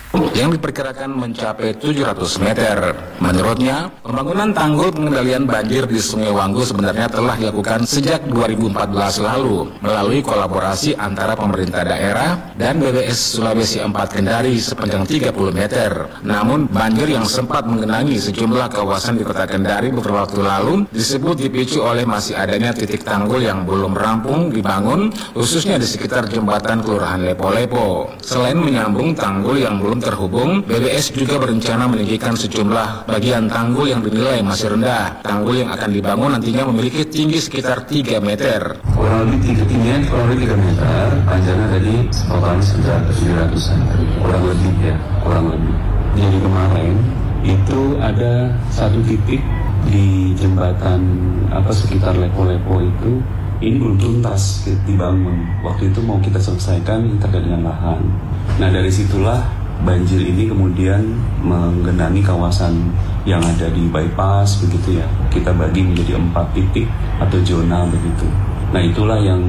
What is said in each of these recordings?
yang diperkirakan mencapai 700 meter. Menurutnya, pembangunan tanggul pengendalian banjir di Sungai Wanggu sebenarnya telah dilakukan sejak 2014 lalu melalui kolaborasi antara pemerintah daerah dan BBS Sulawesi 4 Kendari sepanjang 30 meter. Namun, banjir yang sempat menggenangi sejumlah kawasan di Kota Kendari beberapa waktu lalu disebut dipicu oleh masih adanya titik tanggul yang belum rampung dibangun, khususnya di sekitar jembatan Kelurahan Lepo-Lepo. Selain menyambung tanggul yang belum terhubung, BBS juga berencana meninggikan sejumlah bagian tanggul yang dinilai masih rendah. Tanggul yang akan dibangun nantinya memiliki tinggi sekitar 3 meter. Kurang lebih tingginya kurang lebih 3 meter, panjangnya tadi totalnya sekitar 700-an, kurang lebih. Jadi kemarin itu ada satu titik di jembatan sekitar Lepo-Lepo itu, ini belum tuntas dibangun. Waktu itu mau kita selesaikan terkait dengan lahan. Nah, dari situlah banjir ini kemudian menggenangi kawasan yang ada di bypass begitu ya. Kita bagi menjadi 4 titik atau zona begitu. Nah, itulah yang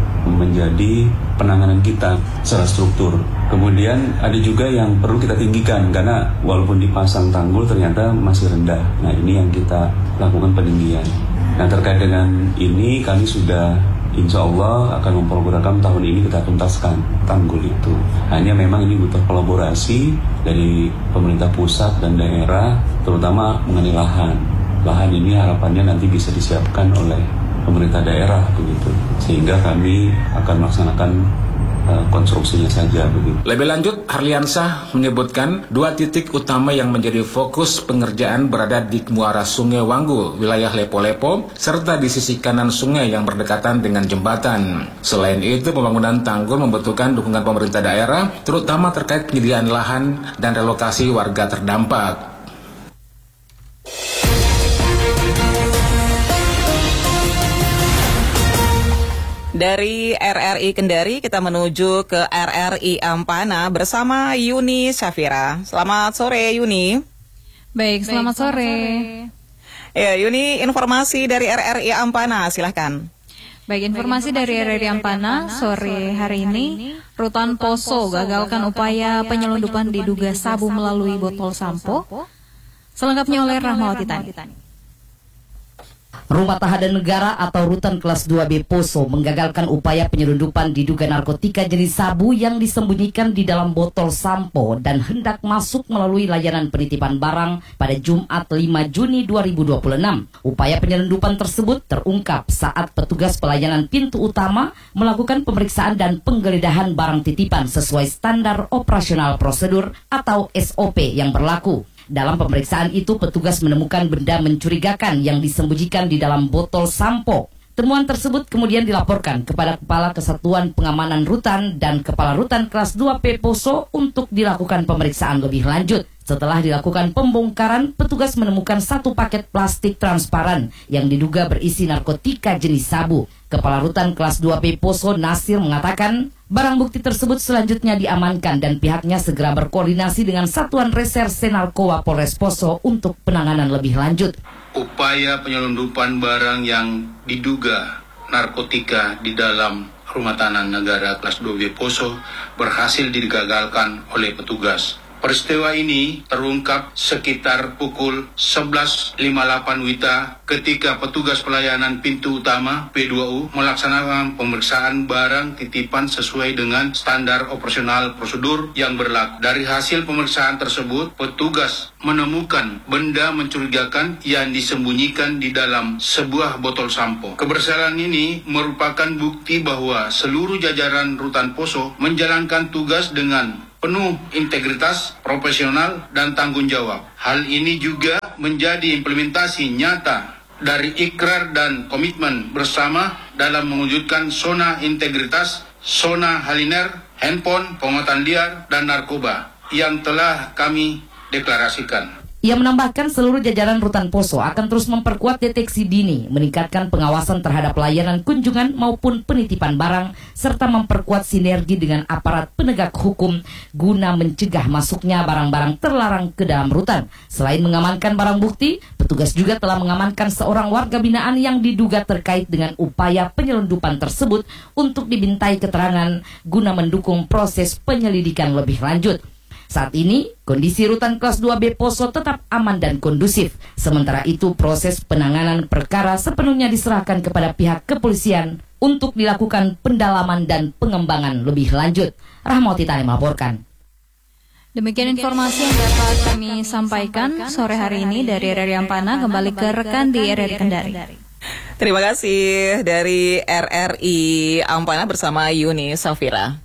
menjadi penanganan kita secara struktur. Kemudian ada juga yang perlu kita tinggikan karena walaupun dipasang tanggul ternyata masih rendah. Nah, ini yang kita lakukan peninggian. Nah, terkait dengan ini kami sudah insya Allah akan memprogramkan tahun ini kita tuntaskan tanggul itu. Hanya memang ini butuh kolaborasi dari pemerintah pusat dan daerah, terutama mengenai lahan. Lahan ini harapannya nanti bisa disiapkan oleh pemerintah daerah begitu, sehingga kami akan melaksanakan konstruksinya saja begitu. Lebih lanjut, Harliansah menyebutkan 2 titik utama yang menjadi fokus pengerjaan berada di muara Sungai Wanggu, wilayah Lepo-Lepo, serta di sisi kanan sungai yang berdekatan dengan jembatan. Selain itu, pembangunan tanggul membutuhkan dukungan pemerintah daerah, terutama terkait penyediaan lahan dan relokasi warga terdampak. Dari RRI Kendari kita menuju ke RRI Ampana bersama Yuni Syafira. Selamat sore Yuni. Baik, selamat sore. Ya Yuni, informasi dari RRI Ampana silahkan. Baik, informasi dari RRI Ampana sore hari ini, Rutan Poso gagalkan upaya penyelundupan diduga sabu melalui botol sampo. Selengkapnya oleh Rahmawati Tani. Rumah Tahanan Negara atau Rutan Kelas 2B Poso menggagalkan upaya penyelundupan diduga narkotika jenis sabu yang disembunyikan di dalam botol sampo dan hendak masuk melalui layanan penitipan barang pada Jumat 5 Juni 2026. Upaya penyelundupan tersebut terungkap saat petugas pelayanan pintu utama melakukan pemeriksaan dan penggeledahan barang titipan sesuai standar operasional prosedur atau SOP yang berlaku. Dalam pemeriksaan itu, petugas menemukan benda mencurigakan yang disembunyikan di dalam botol sampo. Temuan tersebut kemudian dilaporkan kepada Kepala Kesatuan Pengamanan Rutan dan Kepala Rutan Kelas 2P Poso untuk dilakukan pemeriksaan lebih lanjut. Setelah dilakukan pembongkaran, petugas menemukan 1 paket plastik transparan yang diduga berisi narkotika jenis sabu. Kepala Rutan Kelas 2P Poso Nasir mengatakan, barang bukti tersebut selanjutnya diamankan dan pihaknya segera berkoordinasi dengan Satuan Reserse Narkoba Polres Poso untuk penanganan lebih lanjut. Upaya penyelundupan barang yang diduga narkotika di dalam Rumah Tahanan Negara Kelas 2B Poso berhasil digagalkan oleh petugas. Peristiwa ini terungkap sekitar pukul 11.58 WITA ketika petugas pelayanan pintu utama P2U melaksanakan pemeriksaan barang titipan sesuai dengan standar operasional prosedur yang berlaku. Dari hasil pemeriksaan tersebut, petugas menemukan benda mencurigakan yang disembunyikan di dalam sebuah botol sampo. Kebersalahan ini merupakan bukti bahwa seluruh jajaran Rutan Poso menjalankan tugas dengan penuh integritas, profesional, dan tanggung jawab. Hal ini juga menjadi implementasi nyata dari ikrar dan komitmen bersama dalam mewujudkan zona integritas, zona haliner, handphone, penguatan liar, dan narkoba yang telah kami deklarasikan. Ia menambahkan seluruh jajaran Rutan Poso akan terus memperkuat deteksi dini, meningkatkan pengawasan terhadap layanan kunjungan maupun penitipan barang, serta memperkuat sinergi dengan aparat penegak hukum guna mencegah masuknya barang-barang terlarang ke dalam rutan. Selain mengamankan barang bukti, petugas juga telah mengamankan seorang warga binaan yang diduga terkait dengan upaya penyelundupan tersebut untuk dimintai keterangan guna mendukung proses penyelidikan lebih lanjut. Saat ini, kondisi rutan kelas 2B Poso tetap aman dan kondusif. Sementara itu, proses penanganan perkara sepenuhnya diserahkan kepada pihak kepolisian untuk dilakukan pendalaman dan pengembangan lebih lanjut. Rahmawati Tani melaporkan. Demikian informasi yang dapat kami sampaikan sore hari ini dari RRI Ampana. Kembali ke rekan di RRI Kendari. Terima kasih dari RRI Ampana bersama Yuni Safira.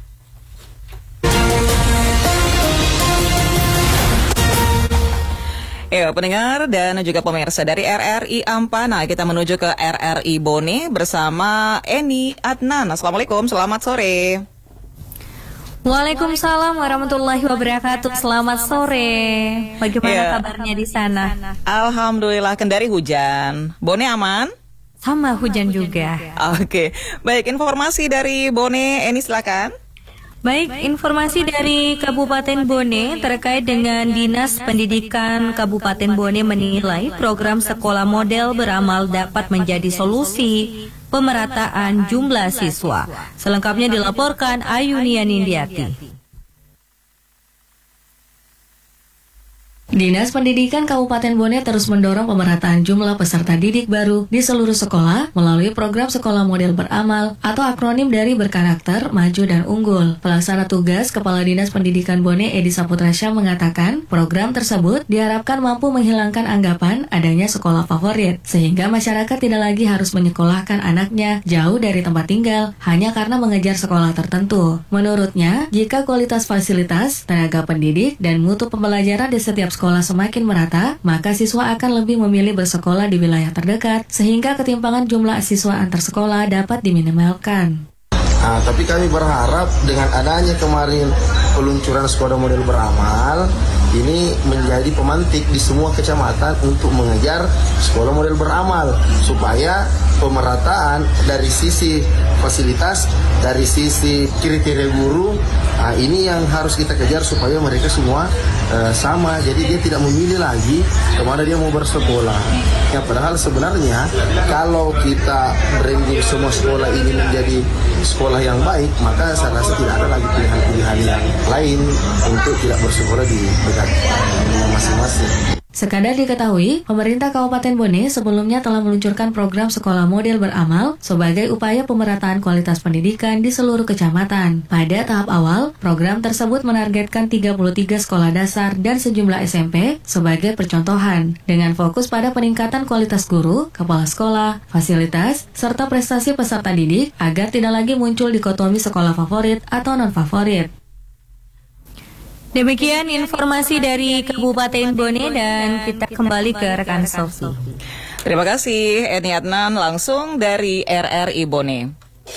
Ya, pendengar dan juga pemirsa dari RRI Ampana, kita menuju ke RRI Bone bersama Eni Adnan. Assalamualaikum, selamat sore. Waalaikumsalam warahmatullahi wabarakatuh. Selamat sore. Bagaimana kabarnya di sana? Alhamdulillah, Kendari hujan. Bone aman? Sama, hujan juga. Oke, baik, informasi dari Bone, Eni silakan. Baik, informasi dari Kabupaten Bone terkait dengan Dinas Pendidikan Kabupaten Bone menilai program sekolah model beramal dapat menjadi solusi pemerataan jumlah siswa. Selengkapnya dilaporkan Ayunian Indiati. Dinas Pendidikan Kabupaten Bone terus mendorong pemerataan jumlah peserta didik baru di seluruh sekolah melalui program sekolah model beramal atau akronim dari berkarakter, maju, dan unggul. Pelaksana tugas Kepala Dinas Pendidikan Bone Edi Saputrasya mengatakan program tersebut diharapkan mampu menghilangkan anggapan adanya sekolah favorit sehingga masyarakat tidak lagi harus menyekolahkan anaknya jauh dari tempat tinggal hanya karena mengejar sekolah tertentu. Menurutnya, jika kualitas fasilitas, tenaga pendidik, dan mutu pembelajaran di setiap sekolah semakin merata, maka siswa akan lebih memilih bersekolah di wilayah terdekat, sehingga ketimpangan jumlah siswa antar sekolah dapat diminimalkan. Tapi kami berharap dengan adanya kemarin peluncuran sekolah model beramal, ini menjadi pemantik di semua kecamatan untuk mengejar sekolah model beramal, supaya pemerataan dari sisi fasilitas, dari sisi kriteria guru, ini yang harus kita kejar supaya mereka semua sama, jadi dia tidak memilih lagi kemana dia mau bersekolah. Ya, padahal sebenarnya kalau kita branding semua sekolah ini menjadi sekolah yang baik, maka saya rasa tidak ada lagi pilihan-pilihan yang lain untuk tidak bersekolah di dekat masing-masing. Sekadar diketahui, pemerintah Kabupaten Bone sebelumnya telah meluncurkan program sekolah model beramal sebagai upaya pemerataan kualitas pendidikan di seluruh kecamatan. Pada tahap awal, program tersebut menargetkan 33 sekolah dasar dan sejumlah SMP sebagai percontohan, dengan fokus pada peningkatan kualitas guru, kepala sekolah, fasilitas, serta prestasi peserta didik agar tidak lagi muncul dikotomi sekolah favorit atau non-favorit. Demikian informasi dari Kabupaten Bone dan kita kembali ke rekan Sofi. Terima kasih Eni Adnan langsung dari RRI Bone.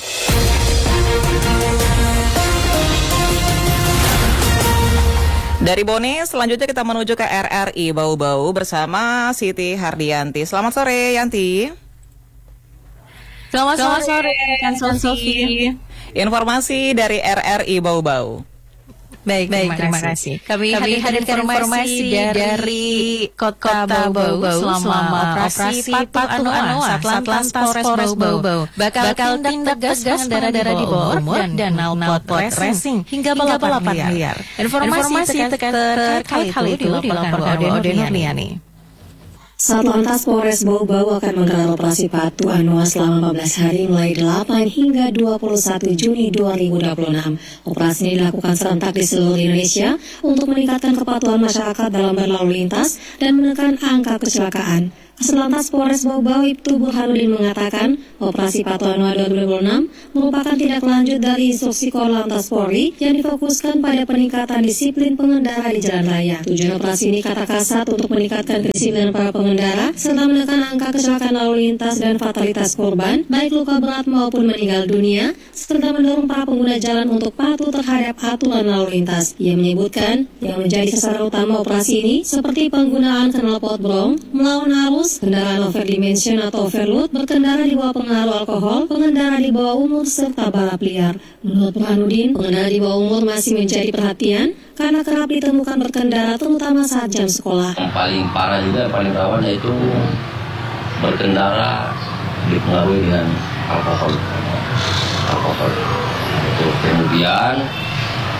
Dari Bone selanjutnya kita menuju ke RRI Bau-Bau bersama Siti Hardianti. Selamat sore Yanti. Selamat sore rekan Sofi. Informasi dari RRI Bau-Bau. Baik, terima kasih. Kami hadirkan informasi dari Kota Bau-Bau selama operasi Patuh Anoa Satlantas Polres Bau-Bau bakal tindak tegas pengendara di bawah umur dan knalpot racing hingga balapan liar. Informasi terkait hal itu dilaporkan oleh Nurliani. Satlantas Polres Bau-Bau akan menggelar operasi Patuh Anoa selama 14 hari mulai 8 hingga 21 Juni 2026. Operasi ini dilakukan serentak di seluruh Indonesia untuk meningkatkan kepatuhan masyarakat dalam berlalu lintas dan menekan angka kecelakaan. Satlantas Polres Bau-Bau Ibtu Burhanuddin mengatakan operasi Patuh Anoa 2026 merupakan tindak lanjut dari instruksi Korlantas Polri yang difokuskan pada peningkatan disiplin pengendara di jalan raya. Tujuan operasi ini kata kasat untuk meningkatkan kedisiplinan para pengendara serta menekan angka kecelakaan lalu lintas dan fatalitas korban, baik luka berat maupun meninggal dunia, serta mendorong para pengguna jalan untuk patuh terhadap aturan lalu lintas. Ia menyebutkan yang menjadi sasaran utama operasi ini seperti penggunaan knalpot brong, melawan arus, kendaraan over dimension atau overload, berkendara di bawah pengaruh alkohol, pengendara di bawah umur, serta balap liar. Menurut Burhanuddin, pengendara di bawah umur masih menjadi perhatian karena kerap ditemukan berkendara terutama saat jam sekolah. Yang paling parah juga, paling rawan yaitu berkendara dipengaruhi dengan alkohol. Kemudian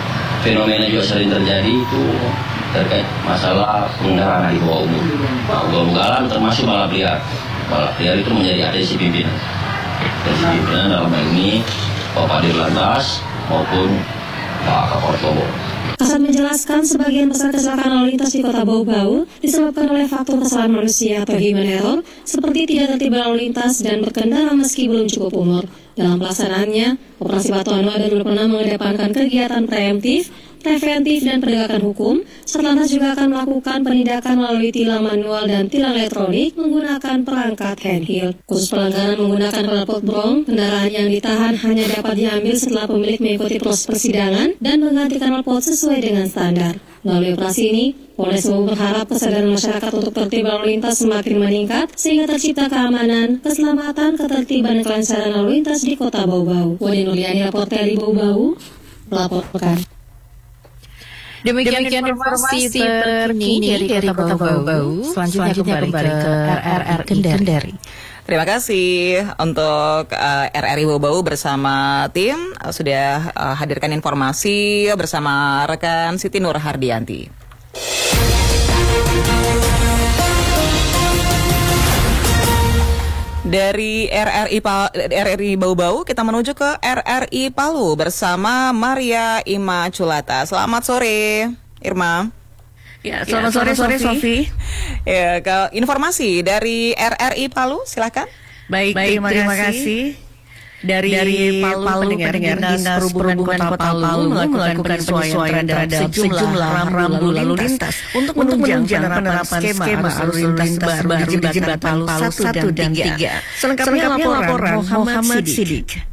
fenomena juga sering terjadi itu terkait masalah pengendaraan di bawah umur. Nah, ugal-ugalan termasuk balap liar. Balap liar itu menjadi atensi pimpinan. Atensi pimpinan dalam hal ini Bapak Dirlantas maupun Pak Kapolres Lombok. Kasat menjelaskan sebagian besar kecelakaan lalu lintas di kota Bau-Bau disebabkan oleh faktor kesalahan manusia atau human error seperti tidak tertib berlalu lintas dan berkendara meski belum cukup umur. Dalam pelaksanaannya, Operasi Batu Anua dan pernah mengedepankan kegiatan preventif, dan penegakan hukum. Satlantas juga akan melakukan penindakan melalui tilang manual dan tilang elektronik menggunakan perangkat handheld. Khusus pelanggaran menggunakan knalpot brong, kendaraan yang ditahan hanya dapat diambil setelah pemilik mengikuti proses persidangan dan mengganti knalpot sesuai dengan standar. Melalui operasi ini, Polres Bau berharap kesadaran masyarakat untuk tertib lalu lintas semakin meningkat sehingga tercipta keamanan, keselamatan, ketertiban dan kelancaran lalu lintas di kota Bau-Bau. Wadi Nuliani, reporter di Bau-Bau, melaporkan. Demikian informasi terkini dari kota Bau-Bau. Selanjutnya kembali ke RRI Kendari. Terima kasih untuk RRI Bau-Bau bersama tim sudah hadirkan informasi bersama rekan Siti Nur Hardianti. Dari RRI Bau-Bau kita menuju ke RRI Palu bersama Maria Ima Culata. Selamat sore, Irma. Ya, selamat sore Sofi. Ya, informasi dari RRI Palu, silakan. Baik, terima kasih. Dari Palu pendengar Dinas Perhubungan Kota Palu melakukan penyesuaian terhadap sejumlah rambu lalu lintas untuk menunjang penerapan skema lalu lintas baru di Jembatan Palu 1 dan 3. Selengkapnya laporan Muhammad Sidik.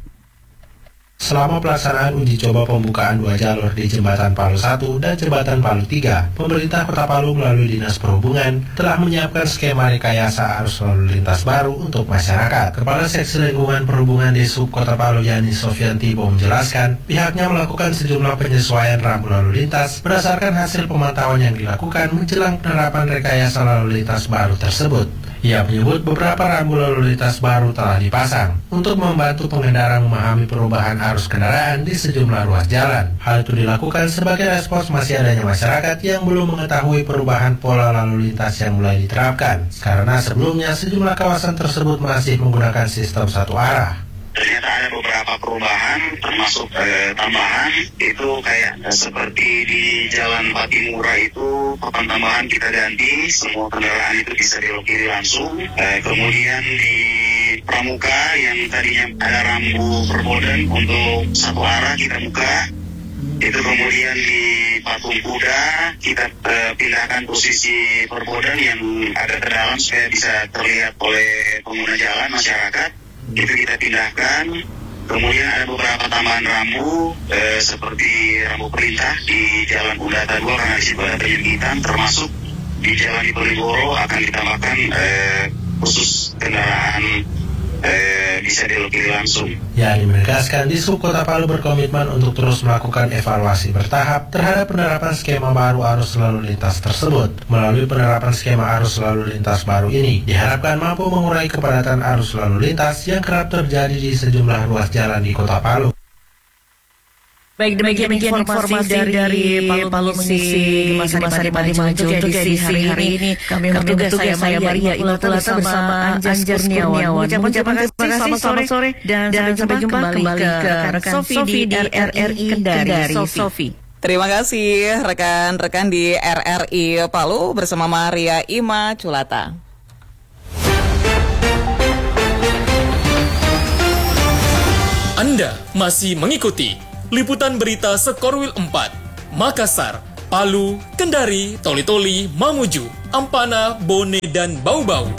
Selama pelaksanaan uji coba pembukaan 2 jalur di Jembatan Palu 1 dan Jembatan Palu 3, pemerintah Kota Palu melalui Dinas Perhubungan telah menyiapkan skema rekayasa arus lalu lintas baru untuk masyarakat. Kepala Seksi Lingkungan Perhubungan di Sub Kota Palu Yani Sofian Tibo menjelaskan, pihaknya melakukan sejumlah penyesuaian rambu lalu lintas berdasarkan hasil pemantauan yang dilakukan menjelang penerapan rekayasa lalu lintas baru tersebut. Ia menyebut beberapa rambu lalu lintas baru telah dipasang untuk membantu pengendara memahami perubahan arus kendaraan di sejumlah ruas jalan. Hal itu dilakukan sebagai respons masih adanya masyarakat yang belum mengetahui perubahan pola lalu lintas yang mulai diterapkan, karena sebelumnya sejumlah kawasan tersebut masih menggunakan sistem satu arah. Ternyata ada beberapa perubahan, termasuk tambahan, itu kayak seperti di Jalan Patimura itu, papan tambahan kita ganti, semua kendaraan itu bisa belok kiri langsung. Kemudian di Pramuka yang tadinya ada rambu perboden untuk satu arah kita buka. Itu kemudian di Patung Kuda kita pindahkan posisi perboden yang agak ke dalam supaya bisa terlihat oleh pengguna jalan masyarakat. Itu kita pindahkan. Kemudian ada beberapa tambahan rambu seperti rambu perintah di Jalan Undata 2 karena di situ ada penyempitan, termasuk di Jalan Diponegoro akan ditambahkan khusus kendaraan bisa dilokiri langsung. Yani menegaskan di Sub Kota Palu berkomitmen untuk terus melakukan evaluasi bertahap terhadap penerapan skema baru arus lalu lintas tersebut. Melalui penerapan skema arus lalu lintas baru ini diharapkan mampu mengurai kepadatan arus lalu lintas yang kerap terjadi di sejumlah ruas jalan di Kota Palu. Baik, demikian informasi dari Palu mengisi masa di Maju untuk edisi hari ini. Kami bertugas saya Maria Ima Culata bersama Anjas Kurniawan. Terima kasih, selamat sore dan sampai jumpa kembali ke rekan Sofi di RRI Kendari. Sofi. Terima kasih rekan-rekan di RRI Palu bersama Maria Ima Culata. Anda masih mengikuti Liputan Berita Sekorwil 4, Makassar, Palu, Kendari, Toli-Toli, Mamuju, Ampana, Bone, dan Bau-Bau.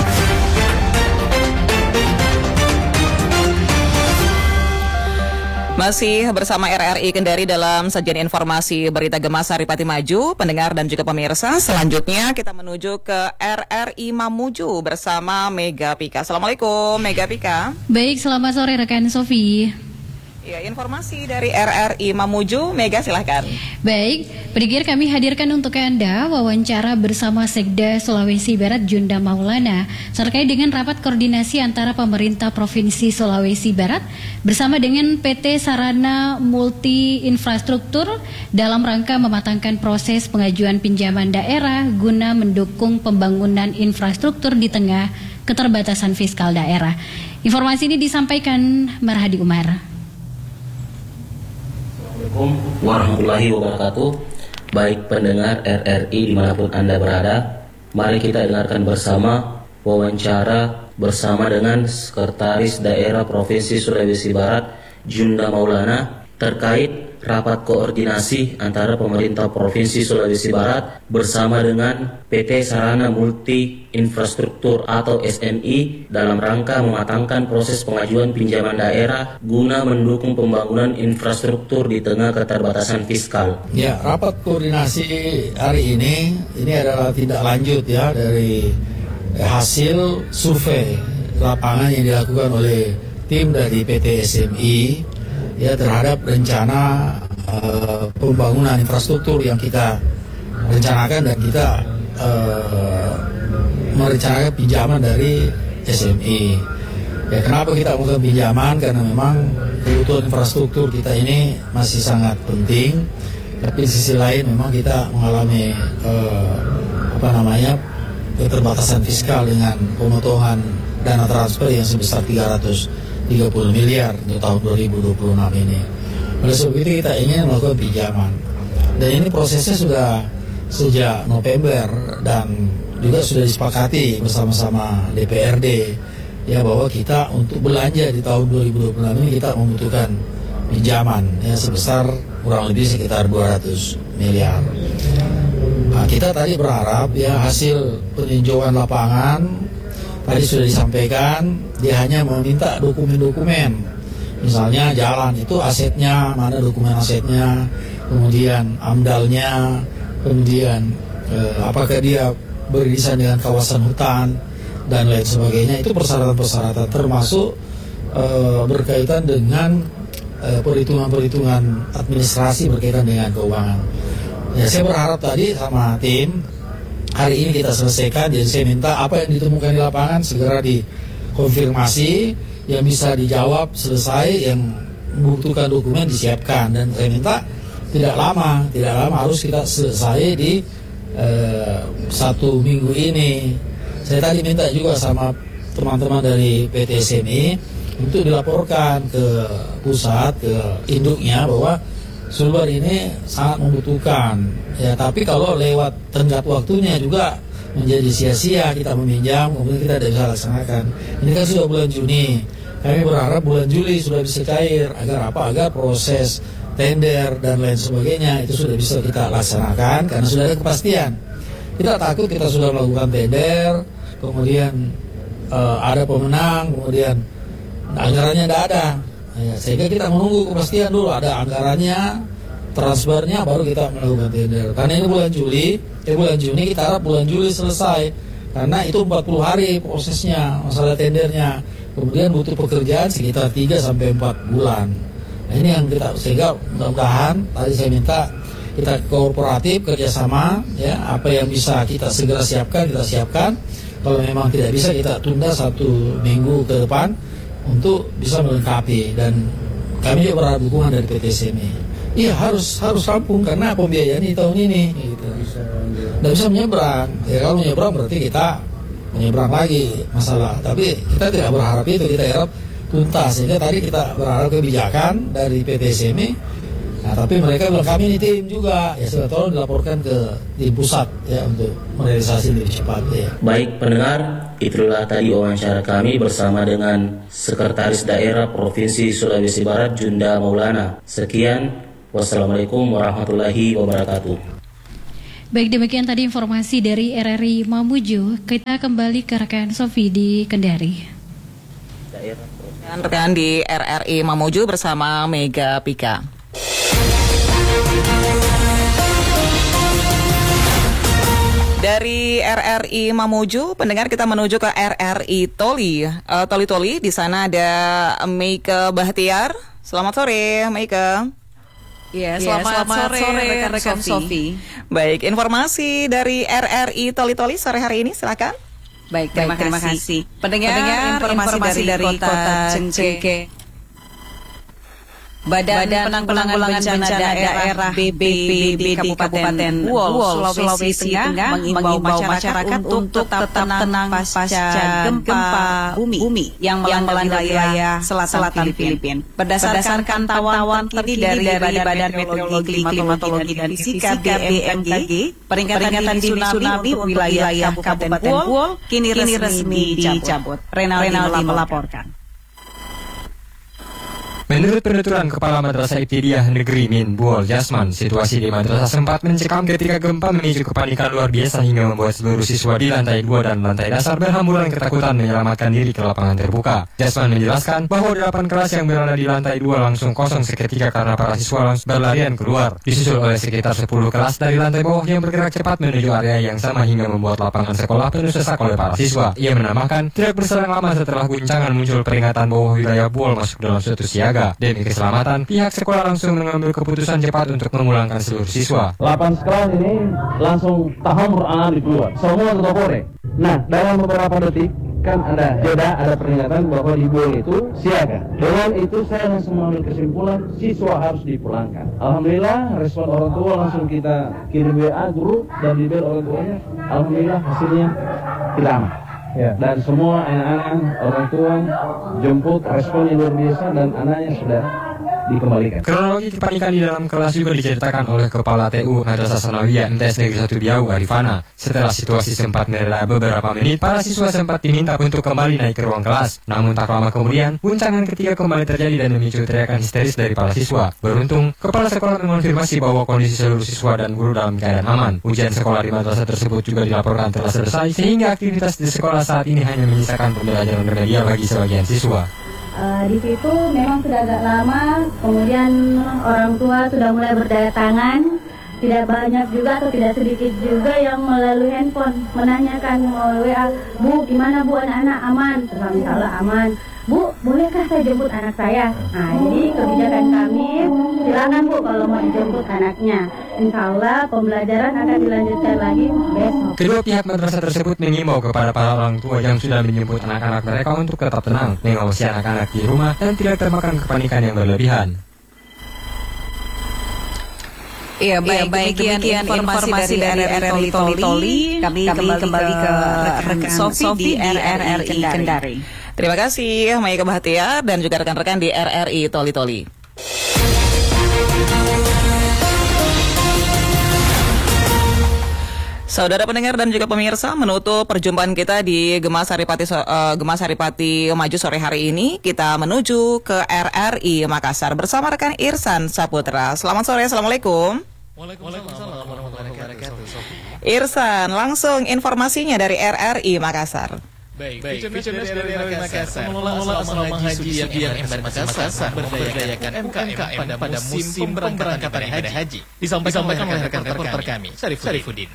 Masih bersama RRI Kendari dalam sajian informasi berita Gemas Saripati Maju, pendengar dan juga pemirsa. Selanjutnya kita menuju ke RRI Mamuju bersama Mega Pika. Assalamualaikum Mega Pika. Baik, selamat sore rekan Sofi. Ya, informasi dari RRI Mamuju, Mega silahkan. Baik, pendengar kami hadirkan untuk Anda wawancara bersama Sekda Sulawesi Barat Junda Maulana terkait dengan rapat koordinasi antara pemerintah Provinsi Sulawesi Barat bersama dengan PT Sarana Multi Infrastruktur dalam rangka mematangkan proses pengajuan pinjaman daerah guna mendukung pembangunan infrastruktur di tengah keterbatasan fiskal daerah. Informasi ini disampaikan Marhadi Umar. Assalamualaikum warahmatullahi wabarakatuh. Baik pendengar RRI dimanapun Anda berada, mari kita dengarkan bersama wawancara bersama dengan Sekretaris Daerah Provinsi Sulawesi Barat Junda Maulana terkait rapat koordinasi antara pemerintah Provinsi Sulawesi Barat bersama dengan PT Sarana Multi Infrastruktur atau SMI dalam rangka mematangkan proses pengajuan pinjaman daerah guna mendukung pembangunan infrastruktur di tengah keterbatasan fiskal. Ya, rapat koordinasi hari ini adalah tindak lanjut ya dari hasil survei lapangan yang dilakukan oleh tim dari PT SMI ya terhadap rencana pembangunan infrastruktur yang kita rencanakan, dan kita merencanakan pinjaman dari SMI. Ya, kenapa kita melakukan pinjaman? Karena memang kebutuhan infrastruktur kita ini masih sangat penting, tapi di sisi lain memang kita mengalami keterbatasan fiskal dengan pemotongan dana transfer yang sebesar 330 miliar untuk tahun 2026 ini. Oleh sebab itu kita ingin melakukan pinjaman, dan ini prosesnya sudah sejak November dan juga sudah disepakati bersama-sama DPRD ya bahwa kita untuk belanja di tahun 2026 ini kita membutuhkan pinjaman ya sebesar kurang lebih sekitar 200 miliar. Nah, kita tadi berharap ya hasil peninjauan lapangan tadi sudah disampaikan, dia hanya meminta dokumen-dokumen. Misalnya jalan itu asetnya, mana dokumen asetnya, kemudian amdalnya, kemudian apakah dia beririsan dengan kawasan hutan, dan lain sebagainya. Itu persyaratan-persyaratan termasuk berkaitan dengan perhitungan-perhitungan administrasi berkaitan dengan keuangan. Ya, saya berharap tadi sama tim, hari ini kita selesaikan, jadi saya minta apa yang ditemukan di lapangan segera dikonfirmasi, yang bisa dijawab selesai, yang membutuhkan dokumen disiapkan, dan saya minta tidak lama harus kita selesai di 1 minggu ini. Saya tadi minta juga sama teman-teman dari PT SMI untuk dilaporkan ke pusat, ke induknya bahwa Sulbar ini sangat membutuhkan ya, tapi kalau lewat tenggat waktunya juga menjadi sia-sia kita meminjam, kemudian kita tidak bisa laksanakan. Ini kan sudah bulan Juni, kami berharap bulan Juli sudah bisa cair, agar proses tender dan lain sebagainya itu sudah bisa kita laksanakan karena sudah ada kepastian. Kita takut kita sudah melakukan tender, kemudian ada pemenang, kemudian anggarannya tidak ada. Ya, sehingga kita menunggu kepastian dulu, ada anggarannya, transfernya, baru kita melakukan tender. Karena ini bulan Juni, kita harap bulan Juli selesai. Karena itu 40 hari prosesnya, masalah tendernya. Kemudian butuh pekerjaan sekitar 3-4 bulan. Nah, ini yang kita, sehingga mudah-mudahan tadi saya minta kita kooperatif, kerjasama, ya, apa yang bisa kita segera siapkan, kita siapkan. Kalau memang tidak bisa, kita tunda 1 minggu ke depan untuk bisa melengkapi, dan kami juga berharap dukungan dari PT SMI. Iya, harus rampung karena pembiayaan di tahun ini gitu. Dan bisa menyeberang. Ya, kalau menyeberang berarti kita menyeberang lagi masalah. Tapi kita tidak berharap itu, kita harap tuntas. Sehingga tadi kita berharap kebijakan dari PT SMI. Nah, tapi mereka bilang kami ini tim juga. Ya sudah, tolong dilaporkan ke tim pusat ya untuk merealisasi lebih cepat ya. Baik pendengar, itulah tadi wawancara kami bersama dengan Sekretaris Daerah Provinsi Sulawesi Barat Junda Maulana. Sekian, wassalamualaikum warahmatullahi wabarakatuh. Baik, demikian tadi informasi dari RRI Mamuju. Kita kembali ke rekan Sofi di Kendari. Dan rekan di RRI Mamuju bersama Mega Pika. Dari RRI Mamuju, pendengar kita menuju ke RRI Toli. Di sana ada Meike Bahtiar. Selamat sore, Meike. Ya, selamat sore rekan-rekan Sofi. Baik, informasi dari RRI Toli sore hari ini, silakan. Baik, terima kasih. Pendengar informasi dari kota Cengkeh. Badan Penanggulangan Bencana Daerah BPBD Kabupaten Wol, Sulawesi Tengah mengimbau masyarakat untuk tetap tenang pasca gempa bumi yang melanda wilayah selatan Filipina. Berdasarkan pantauan terkini dari Badan Meteorologi, Klimatologi dan Fisika BMKG, peringatan dini tsunami wilayah Kabupaten Wol kini resmi dicabut. Renaldi melaporkan. Menurut penuturan Kepala Madrasah Ibtidaiyah Negeri Min Buol Jasman, situasi di madrasah sempat mencekam ketika gempa memicu kepanikan luar biasa hingga membuat seluruh siswa di lantai 2 dan lantai dasar berhamburan ketakutan menyelamatkan diri ke lapangan terbuka. Jasman menjelaskan bahwa 8 kelas yang berada di lantai 2 langsung kosong seketika karena para siswa langsung berlarian keluar, disusul oleh sekitar 10 kelas dari lantai bawah yang bergerak cepat menuju area yang sama hingga membuat lapangan sekolah penuh sesak oleh para siswa. Ia menambahkan, tidak berselang lama setelah guncangan muncul peringatan bahwa wilayah Buol masuk dalam status siaga. Demi keselamatan, pihak sekolah langsung mengambil keputusan cepat untuk memulangkan seluruh siswa. 8 sekolah ini langsung tahun anak keluar, semua tutup sore. Nah, dalam beberapa detik kan ada peringatan bahwa di Buol itu siaga. Dengan itu saya langsung mengambil kesimpulan siswa harus dipulangkan. Alhamdulillah respon orang tua langsung kita kirim WA guru dan di orang tuanya. Alhamdulillah hasilnya tidak aman. Ya. Dan semua anak-anak orang tua jemput responnya luar biasa dan anaknya sudah dikembalikan. Kronologi kepanikan di dalam kelas juga diceritakan oleh Kepala TU Madrasah Sanawiyah MTS Negeri 1 Biau Arifana. Setelah situasi sempat mereda beberapa menit, para siswa sempat diminta untuk kembali naik ke ruang kelas. Namun tak lama kemudian, guncangan ketiga kembali terjadi dan memicu teriakan histeris dari para siswa. Beruntung, Kepala Sekolah mengonfirmasi bahwa kondisi seluruh siswa dan guru dalam keadaan aman. Ujian sekolah di madrasah tersebut juga dilaporkan telah selesai, sehingga aktivitas di sekolah saat ini hanya menyisakan pembelajaran remedial bagi sebagian siswa. Di situ memang sudah agak lama, kemudian orang tua sudah mulai berdatangan, tidak banyak juga atau tidak sedikit juga yang melalui handphone menanyakan melalui WA, Bu, gimana Bu anak-anak aman? Terus misalnya aman, Bu, bolehkah saya jemput anak saya? Nah, jadi kebijakan kami, silakan Bu kalau mau dijemput anaknya. Insya Allah pembelajaran akan dilanjutkan lagi besok. Kedua pihak madrasah tersebut mengimbau kepada para orang tua yang sudah menjemput anak-anak mereka untuk tetap tenang, mengawasi anak-anak di rumah dan tidak termakan kepanikan yang berlebihan. Iya, baik informasi dari RRI Toli. Kami kembali ke rekan Sofi di RRI Kendari. Terima kasih Meike Bahtiar dan juga rekan-rekan di RRI Toli. Saudara pendengar dan juga pemirsa, menutup perjumpaan kita di Gemas Saripati Maju sore hari ini, kita menuju ke RRI Makassar bersama rekan Irsan Saputra. Selamat sore, Assalamualaikum. Waalaikumsalam warahmatullahi wabarakatuh. Irsan, langsung informasinya dari RRI Makassar. Baik, Vice dari RRI Makassar mengelola asrama haji yang Embar Makassar berdayakan UMKM pada musim pemberangkatan ibadah haji. Disampaikan oleh rekan-rekan kami, Syarifuddin.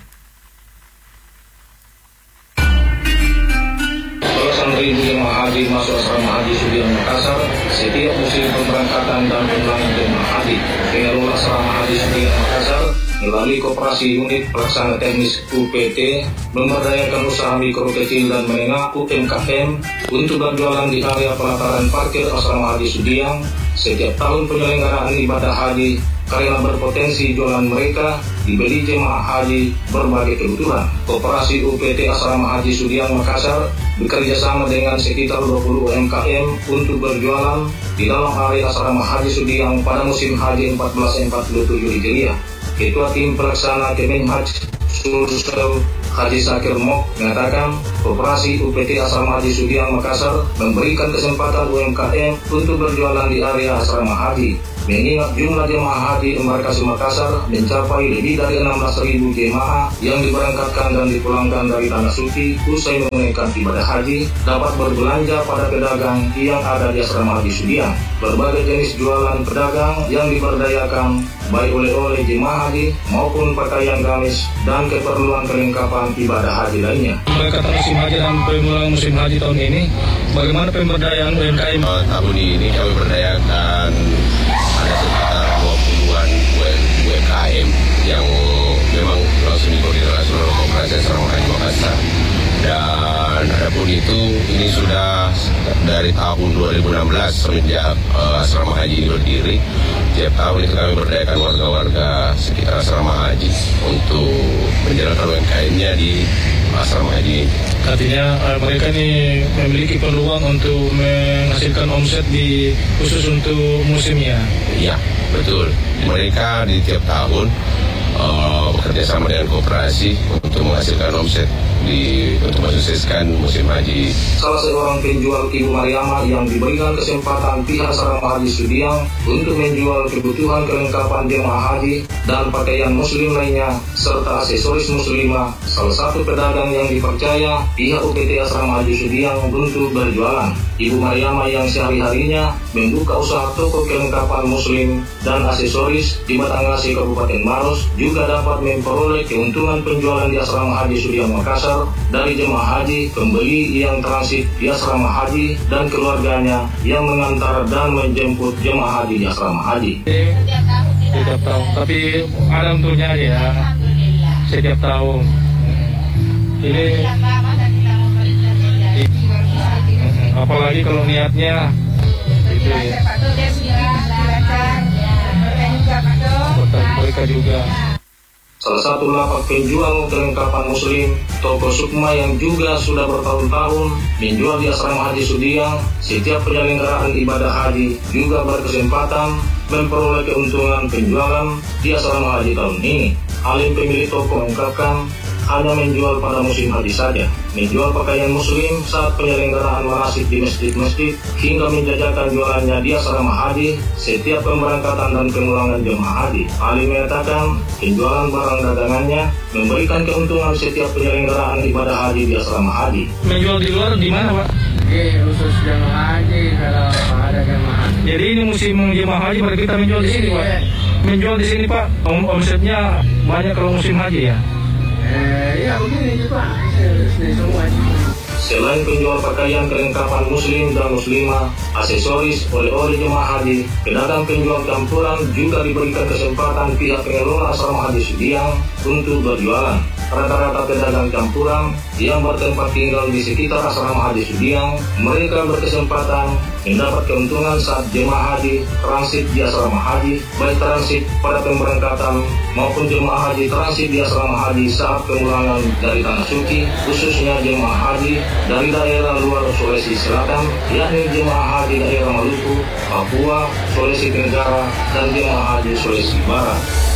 Santri jemaah haji masuk asrama haji Sudiang Makassar setiap musim pemberangkatan dan pulangan jemaah haji. Pengelola asrama haji Sudiang Makassar melalui Koperasi Unit Pelaksana Teknis UPT memberdayakan usaha mikro kecil dan menengah UMKM untuk berjualan di area pelataran parkir asrama haji Sudiang. Setiap tahun penyelenggaraan ibadah haji karena berpotensi jualan mereka dibeli jemaah haji berbagai kebutuhan. Koperasi UPT Asrama Haji Sudiang Makassar bekerja sama dengan sekitar 20 UMKM untuk berjualan di dalam area Asrama Haji Sudiang pada musim haji 1447 Hijriah. Ketua Tim Pelaksana Kemenhaj Sulsel Haji Sakir Mok mengatakan Koperasi UPT Asrama Haji Sudiang Makassar memberikan kesempatan UMKM untuk berjualan di area asrama haji. mengingat jumlah jemaah haji embarkasi Makassar mencapai lebih dari 16.000 jemaah yang diberangkatkan dan dipulangkan dari Tanah Suci usai menunaikan ibadah haji dapat berbelanja pada pedagang yang ada di asrama haji Sudiang. Berbagai jenis jualan pedagang yang diberdayakan baik oleh jemaah haji maupun pakaian gamis dan keperluan kelengkapan ibadah haji lainnya. Berkaitan musim haji dan permulaan musim haji tahun ini, bagaimana pemberdayaan UMKM? Tahun ini kami berdayakan ada sekitar 20-an UMKM yang memang langsung dikoordinasi oleh Koperasi Asrama Haji Makassar. Dan adapun itu, ini sudah dari tahun 2016 semenjak asrama haji ini berdiri. Tiap tahun itu kami berdayakan warga-warga sekitar asrama haji untuk menjalankan UMKM-nya di asrama haji. Artinya mereka ini memiliki peluang untuk menghasilkan omset khusus untuk musimnya. Iya, betul. Mereka di tiap tahun bekerja sama dengan koperasi untuk menghasilkan omset untuk mensukseskan musim haji. Salah seorang penjual Ibu Mariama yang diberikan kesempatan pihak asrama haji Sudiang untuk menjual kebutuhan kelengkapan jemaah haji dan pakaian muslim lainnya serta aksesoris muslimah, salah satu pedagang yang dipercaya pihak UPT asrama haji Sudiang untuk berjualan. Ibu Mariama yang sehari-harinya membuka usaha toko kelengkapan muslim dan aksesoris di Batangasih Kabupaten Maros juga dapat memperoleh keuntungan penjualan di asrama haji Sudiang Makassar dari jemaah haji, pembeli yang transit di asrama haji dan keluarganya yang mengantar dan menjemput jemaah haji di asrama haji. Setiap tahun, tapi ada untungnya ya. Setiap tahun. Ini apalagi kalau niatnya itu ya. Mereka juga. Salah satu lapak penjual kelengkapan muslim, toko Sukma yang juga sudah bertahun-tahun menjual di asrama haji Sudiang, setiap penyelenggaraan ibadah haji juga berkesempatan memperoleh keuntungan penjualan di asrama haji tahun ini. Alim pemilik toko mengungkapkan hanya menjual pada musim haji saja, menjual pakaian muslim saat penyelenggaraan manasik di masjid-masjid, hingga menjajakan jualannya di asrama haji setiap pemberangkatan dan pemulangan jemaah haji. Ali mengatakan penjualan barang dagangannya memberikan keuntungan setiap penyelenggaraan ibadah haji di asrama haji. Menjual di luar di mana, Pak? Khusus jemaah haji kalau ada jemaah haji. Jadi ini musim jemaah haji pada kita menjual di sini, Pak. Menjual di sini, Pak. Omsetnya banyak kalau musim haji ya. Ya begini juga, semua. Selain penjual pakaian kelengkapan muslim dan muslimah, aksesoris, oleh-oleh jemaah haji, pedagang penjual campuran juga diberikan kesempatan pihak pengelola asrama haji Sudiang untuk berjualan. Rata-rata pedagang campuran yang bertempat tinggal di sekitar asrama haji Sudiang, mereka berkesempatan mendapat keuntungan saat jemaah haji transit di asrama haji, baik transit pada pemberangkatan maupun jemaah haji transit di asrama haji saat pemulangan dari Tanah Suci, khususnya jemaah haji dari daerah luar Sulawesi Selatan, yakni jemaah haji daerah Maluku, Papua, Sulawesi Tenggara, dan jemaah haji Sulawesi Barat.